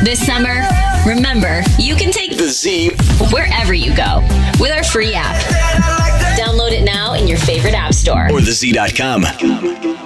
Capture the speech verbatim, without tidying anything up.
This summer, remember, you can take The Z wherever you go with our free app. Download it now in your favorite app store. or the Z dot com.